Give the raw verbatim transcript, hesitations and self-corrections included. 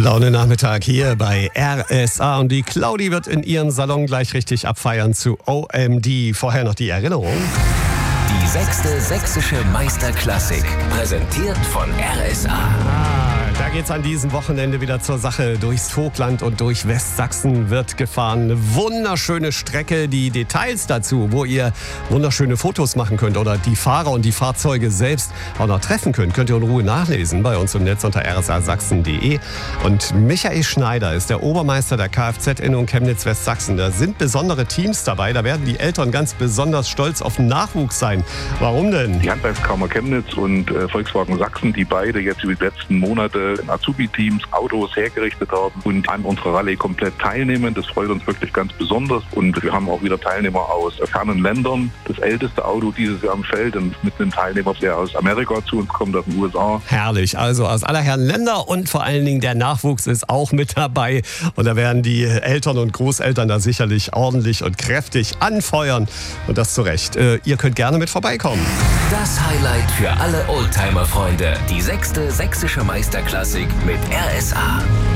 Laune Nachmittag hier bei R S A und die Claudi wird in ihrem Salon gleich richtig abfeiern zu O M D. Vorher noch die Erinnerung. Die sechste sächsische Meisterklassik, präsentiert von R S A. Ah, da geht's an diesem Wochenende wieder zur Sache. Durchs Vogtland und durch Westsachsen wird gefahren. Eine wunderschöne Strecke. Die Details dazu, wo ihr wunderschöne Fotos machen könnt oder die Fahrer und die Fahrzeuge selbst auch noch treffen könnt, könnt ihr in Ruhe nachlesen bei uns im Netz unter r s a sachsen punkt d e. Und Michael Schneider ist der Obermeister der Kfz-Innung Chemnitz-Westsachsen. Da sind besondere Teams dabei. Da werden die Eltern ganz besonders stolz auf den Nachwuchs sein. Warum denn? Die Handwerkskammer Chemnitz und äh, Volkswagen Sachsen, die beide jetzt über die letzten Monate in Azubi-Teams Autos hergerichtet haben und an unserer Rallye komplett teilnehmen. Das freut uns wirklich ganz besonders. Und wir haben auch wieder Teilnehmer aus fernen Ländern. Das älteste Auto dieses Jahr am Feld und mit einem Teilnehmer, der aus Amerika zu uns kommt, aus den U S A. Herrlich, also aus aller Herren Länder und vor allen Dingen der Nachwuchs ist auch mit dabei. Und da werden die Eltern und Großeltern da sicherlich ordentlich und kräftig anfeuern. Und das zu Recht. Äh, ihr könnt gerne mit vorbeikommen. Das Highlight für alle Oldtimer-Freunde. Die sechste sächsische Meisterklassik mit R S A.